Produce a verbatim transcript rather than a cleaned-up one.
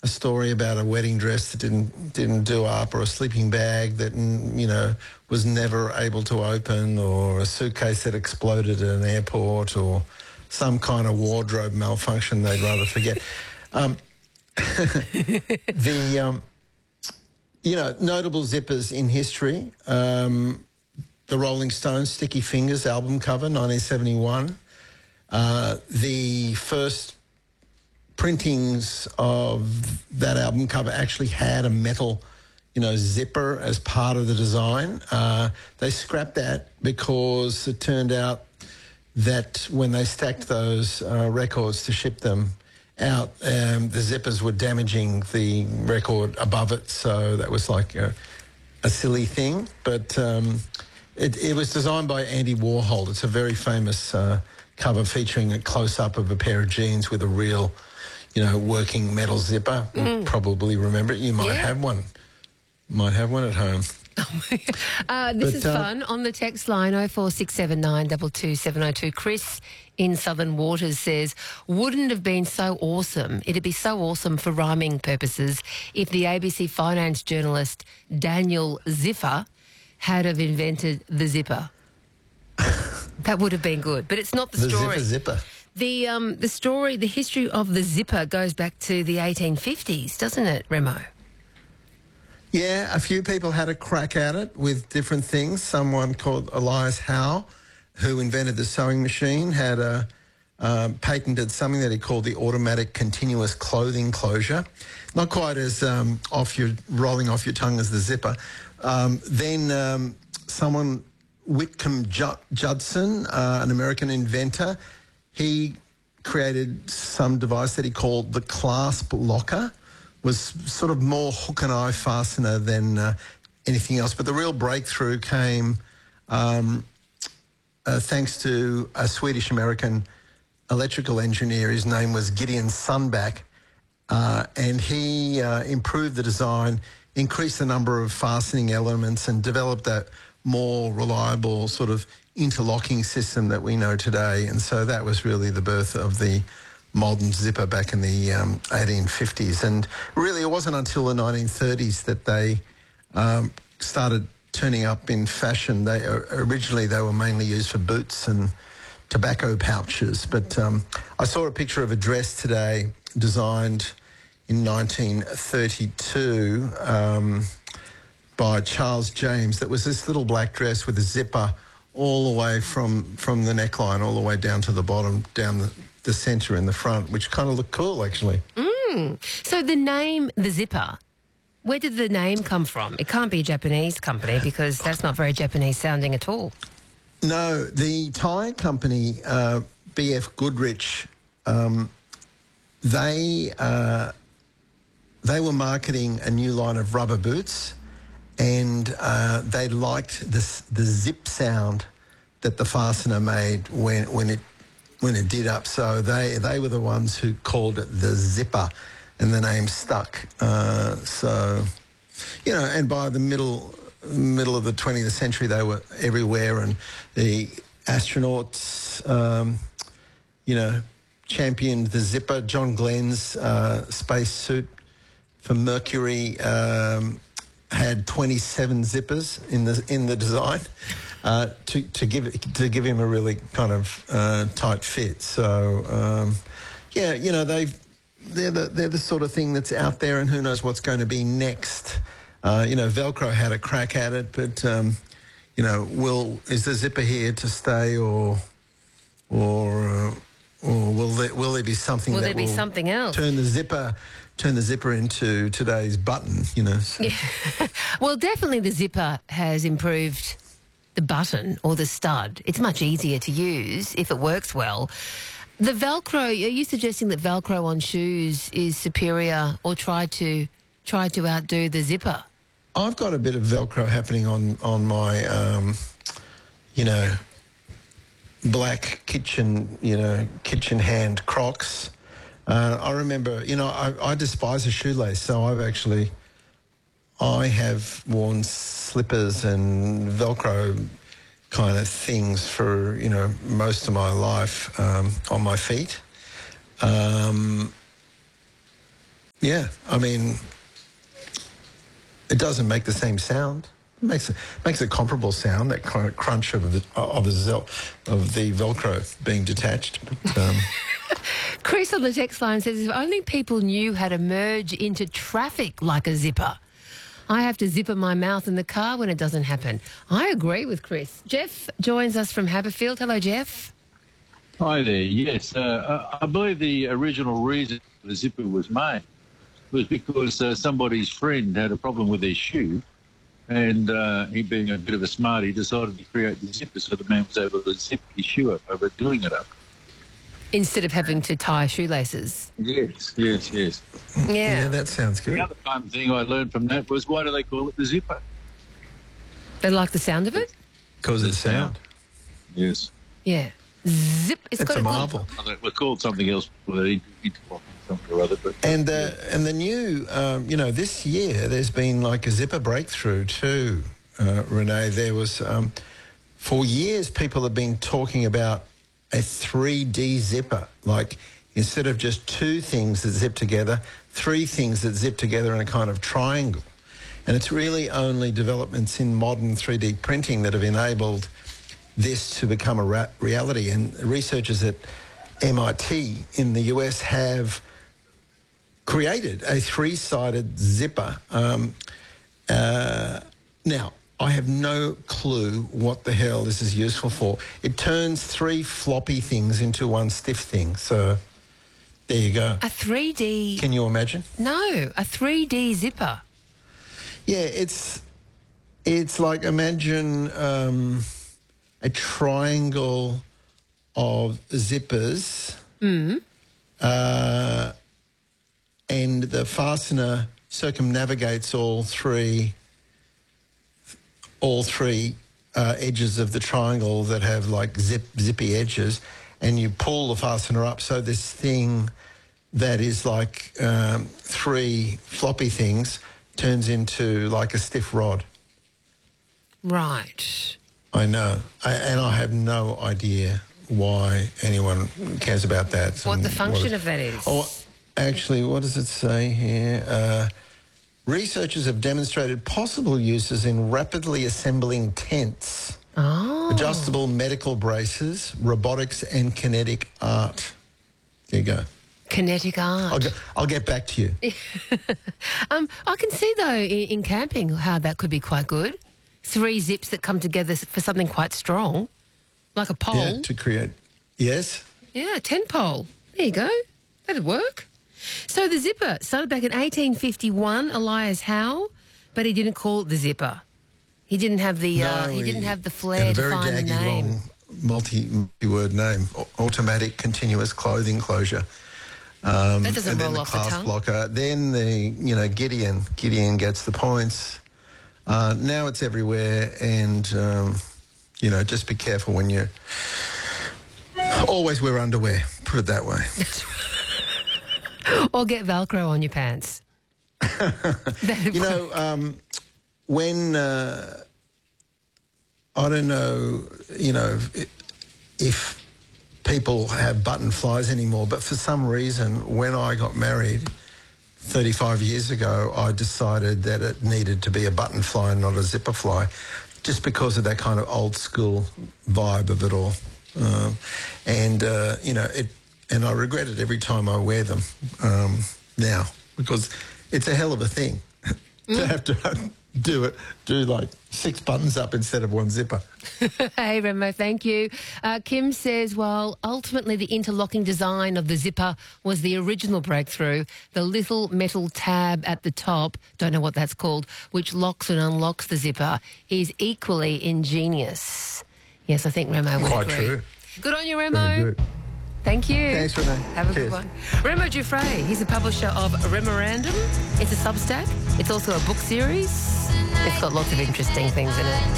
a story about a wedding dress that didn't didn't do up, or a sleeping bag that mm, you know was never able to open, or a suitcase that exploded at an airport, or some kind of wardrobe malfunction they'd rather forget. Um, the um, you know notable zippers in history. Um, the Rolling Stones' Sticky Fingers album cover, nineteen seventy-one. Uh, the first printings of that album cover actually had a metal, you know, zipper as part of the design. Uh, they scrapped that because it turned out that when they stacked those uh, records to ship them out, um, the zippers were damaging the record above it. So that was like a, a silly thing. But um, it, it was designed by Andy Warhol. It's a very famous uh, cover featuring a close-up of a pair of jeans with a real, you know, working metal zipper. Mm. You probably remember it. You might yeah. have one. Might have one at home. uh, this but, is uh, fun. On the text line oh four six seven nine two two seven oh two, Chris in Southern Waters says, wouldn't have been so awesome. It'd be so awesome for rhyming purposes if the A B C finance journalist Daniel Ziffer had have invented the zipper. That would have been good, but it's not the, the story. The zipper zipper. The um the story, the history of the zipper goes back to the eighteen fifties, doesn't it, Remo? Yeah, a few people had a crack at it with different things. Someone called Elias Howe, who invented the sewing machine, had a um, patented something that he called the automatic continuous clothing closure. Not quite as um, off your rolling off your tongue as the zipper. Um, then um, someone, Whitcomb Ju- Judson, uh, an American inventor, he created some device that he called the clasp locker. Was sort of more hook and eye fastener than uh, anything else. But the real breakthrough came um, uh, thanks to a Swedish-American electrical engineer. His name was Gideon Sundback, uh, and he uh, improved the design, increased the number of fastening elements, and developed that more reliable sort of interlocking system that we know today. And so that was really the birth of the modern zipper back in the um, eighteen fifties. And really it wasn't until the nineteen thirties that they um, started turning up in fashion. They uh, originally they were mainly used for boots and tobacco pouches. But um, I saw a picture of a dress today designed in nineteen thirty-two um, by Charles James. That was this little black dress with a zipper all the way from, from the neckline all the way down to the bottom, down the the centre in the front, which kind of looked cool, actually. Mm. So the name, the zipper, where did the name come from? It can't be a Japanese company because that's not very Japanese sounding at all. No, the tyre company, uh, B F Goodrich, um, they uh, they were marketing a new line of rubber boots, and uh, they liked this, the zip sound that the fastener made when when it when it did up. So they they were the ones who called it the zipper, and the name stuck. Uh, so, you know, and by the middle middle of the twentieth century, they were everywhere, and the astronauts, um, you know, championed the zipper. John Glenn's uh, space suit for Mercury um, had twenty-seven zippers in the in the design. Uh, to, to give to give him a really kind of uh, tight fit. So um, yeah, you know they they're the they're the sort of thing that's out there, and who knows what's going to be next. Uh, you know, Velcro had a crack at it, but um, you know, will is the zipper here to stay, or or uh, or will there will there be something will that there be will something else? Turn the zipper. Turn the zipper into today's button. You know. So. Yeah. Well, definitely the zipper has improved the button or the stud. It's much easier to use if it works well. The Velcro, are you suggesting that Velcro on shoes is superior or try to try to outdo the zipper? I've got a bit of Velcro happening on, on my, um, you know, black kitchen, you know, kitchen hand Crocs. Uh, I remember, you know, I, I despise a shoelace, so I've actually... I have worn slippers and Velcro kind of things for, you know, most of my life um, on my feet. Um, Yeah, I mean, it doesn't make the same sound. It makes it makes a comparable sound, that cr- crunch of the of the zel- of the Velcro being detached. But, um, Chris on the text line says, if only people knew how to merge into traffic like a zipper. I have to zipper my mouth in the car when it doesn't happen. I agree with Chris. Jeff joins us from Haberfield. Hello, Jeff. Hi there. Yes, uh, I I believe the original reason the zipper was made was because uh, somebody's friend had a problem with their shoe, and uh, he, being a bit of a smarty, decided to create the zipper so the man was able to zip his shoe up over doing it up. Instead of having to tie shoelaces. Yes, yes, yes. Yeah. yeah, that sounds The good. other fun thing I learned from that was, why do they call it the zipper? They like the sound of it? Because of the sound. Yes. Yeah. Zip. It's It's got a a marvel. We're called something else, interlock something or other. But And the and the new, um, you know, this year there's been like a zipper breakthrough too, uh, Renee. There was um, for years people have been talking about a three D zipper, like instead of just two things that zip together, three things that zip together in a kind of triangle. And it's really only developments in modern three D printing that have enabled this to become a ra- reality. And researchers at M I T in the U S have created a three-sided zipper. Um, uh, now, I have no clue what the hell this is useful for. It turns three floppy things into one stiff thing. So there you go. A three D... Can you imagine? No, a three D zipper. Yeah, it's it's like imagine um, a triangle of zippers, uh, and the fastener circumnavigates all three all three uh, edges of the triangle that have like zip zippy edges, and you pull the fastener up. So this thing that is like um, three floppy things turns into like a stiff rod. Right. I know, I, and I have no idea why anyone cares about that. What and the function it- of that is. Oh, actually, what does it say here? Uh, researchers have demonstrated possible uses in rapidly assembling tents, Oh. adjustable medical braces, robotics, and kinetic art. There you go. Kinetic art. I'll, go, I'll get back to you. Um, I can see, though, in, in camping how that could be quite good. Three zips that come together for something quite strong, like a pole. Yeah, to create. Yes. Yeah, a tent pole. There you go. That'd work. So the zipper started back in eighteen fifty-one, Elias Howe, but he didn't call it the zipper. He didn't have the uh, No, he didn't have the had flair a to very find the daggy, name. long, multi, multi-word name. Au- Automatic continuous clothing closure. Um, That doesn't and then roll the off the class tongue. blocker. Then the you know Gideon. Gideon gets the points. Uh, now it's everywhere, and um, you know just be careful when you always wear underwear. Put it that way. Or get Velcro on your pants. That'd You work. know um, when uh, I don't know. You know if, if people have button flies anymore, but for some reason, when I got married thirty-five years ago, I decided that it needed to be a button fly and not a zipper fly, just because of that kind of old school vibe of it all. Um, and, uh, you know, it, and I regret it every time I wear them um, now, because it's a hell of a thing to have to do it, do like six buttons up instead of one zipper. Hey, Remo, thank you. Uh, Kim says, well, ultimately the interlocking design of the zipper was the original breakthrough. The little metal tab at the top, don't know what that's called, which locks and unlocks the zipper, is equally ingenious. Yes, I think Remo would Quite agree. true. Good on you, Very Remo. good. Thank you. Thanks, Renee. Have a Cheers. good one. Remo Giuffre, he's a publisher of Remorandum. It's a Substack. It's also a book series. It's got lots of interesting things in it.